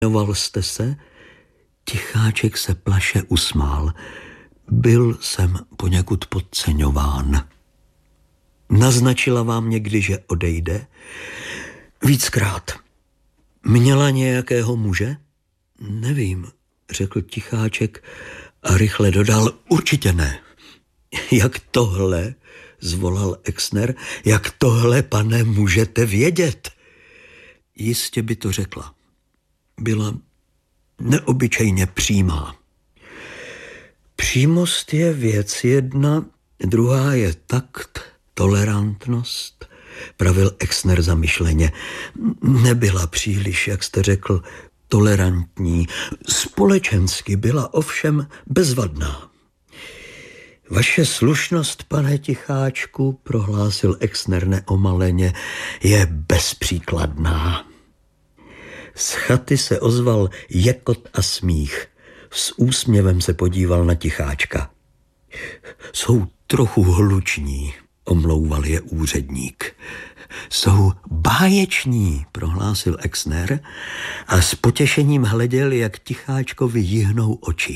Jmenoval jste se? Ticháček se plaše usmál. Byl jsem poněkud podceňován. Naznačila vám někdy, že odejde? Víckrát. Měla nějakého muže? Nevím, řekl Ticháček a rychle dodal, určitě ne. Jak tohle, zvolal Exner, jak tohle, pane, můžete vědět? Jistě by to řekla. Byla neobyčejně přímá. Přímost je věc jedna, druhá je takt, tolerantnost, pravil Exner zamyšleně. Nebyla příliš, jak jste řekl, tolerantní. Společensky byla ovšem bezvadná. Vaše slušnost, pane Ticháčku, prohlásil Exner neomaleně, je bezpříkladná. Z chaty se ozval jekot a smích. S úsměvem se podíval na Ticháčka. Jsou trochu hluční, omlouval je úředník. Jsou báječní, prohlásil Exner a s potěšením hleděl, jak Ticháčkovi jihnou oči.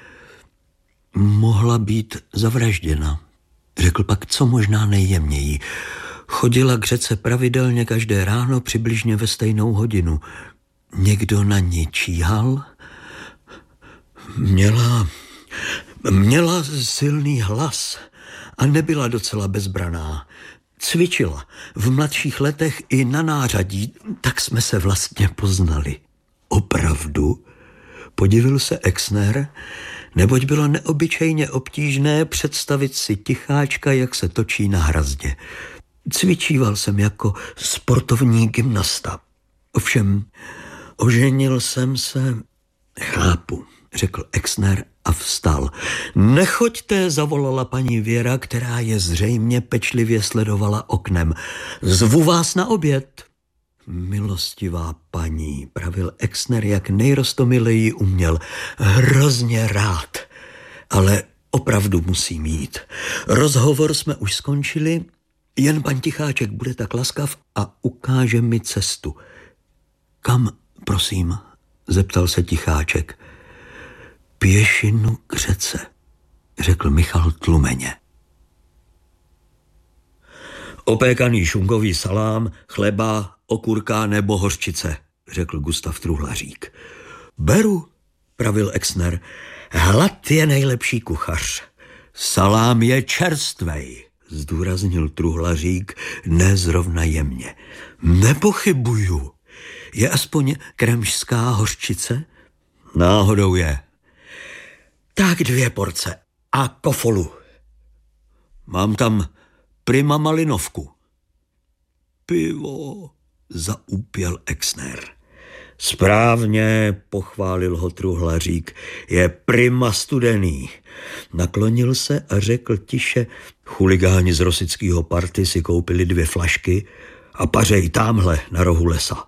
Mohla být zavražděna, řekl pak co možná nejjemněji. Chodila k řece pravidelně každé ráno přibližně ve stejnou hodinu. Někdo na ní číhal? Měla silný hlas a nebyla docela bezbraná. Cvičila v mladších letech i na nářadí, tak jsme se vlastně poznali. Opravdu? Podivil se Exner, neboť bylo neobyčejně obtížné představit si Ticháčka, jak se točí na hrazdě. Cvičíval jsem jako sportovní gymnasta. Ovšem, oženil jsem se... Chápu, řekl Exner a vstal. Nechoďte, zavolala paní Věra, která je zřejmě pečlivě sledovala oknem. Zvu vás na oběd. Milostivá paní, pravil Exner, jak nejrostomileji uměl. Hrozně rád, ale opravdu musím jít. Rozhovor jsme už skončili, jen pan Ticháček bude tak laskav a ukáže mi cestu. Kam, prosím, zeptal se Ticháček. Pěšinu k řece, řekl Michal tlumeně. Opékaný šunkový salám, chleba, okurka nebo hořčice, řekl Gustav Truhlařík. Beru, pravil Exner, hlad je nejlepší kuchař. Salám je čerstvej, zdůraznil Truhlařík nezrovna jemně. Nepochybuju. Je aspoň kremžská hořčice? Náhodou je. Tak 2 porce a kofolu. Mám tam prima malinovku. Pivo, zaúpěl Exner. Správně, pochválil ho Truhlařík, je prima studený. Naklonil se a řekl tiše, chuligáni z rosického party si koupili 2 flašky a pařej támhle na rohu lesa.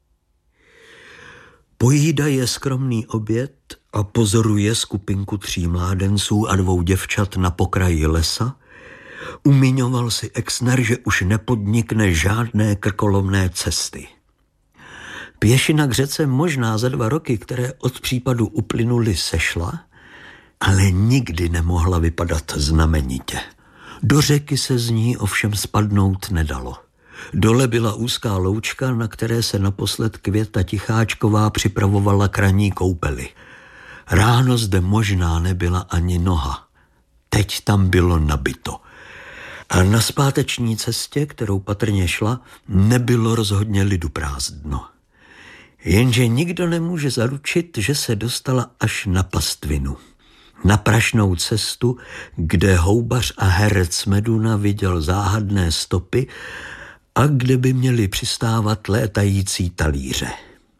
Pojídaje skromný oběd a pozoruje skupinku 3 mládenců a 2 děvčat na pokraji lesa, umiňoval si Exner, že už nepodnikne žádné krkolomné cesty. Pěšina k řece možná za 2 roky, které od případu uplynuly, sešla, ale nikdy nemohla vypadat znamenitě. Do řeky se z ní ovšem spadnout nedalo. Dole byla úzká loučka, na které se naposled Květa Ticháčková připravovala k ranní koupeli. Ráno zde možná nebyla ani noha. Teď tam bylo nabito. A na zpáteční cestě, kterou patrně šla, nebylo rozhodně lidu prázdno. Jenže nikdo nemůže zaručit, že se dostala až na pastvinu. Na prašnou cestu, kde houbař a herec Meduna viděl záhadné stopy a kde by měli přistávat létající talíře.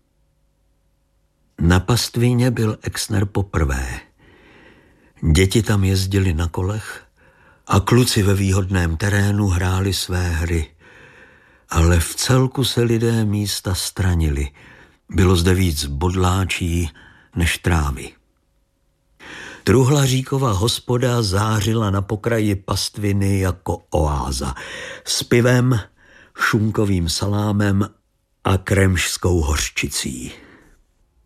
Na pastvině byl Exner poprvé. Děti tam jezdili na kolech a kluci ve výhodném terénu hráli své hry. Ale v celku se lidé místa stranili. Bylo zde víc bodláčí než trávy. Truhlaříkova hospoda zářila na pokraji pastviny jako oáza. S pivem, šunkovým salámem a kremžskou hořčicí.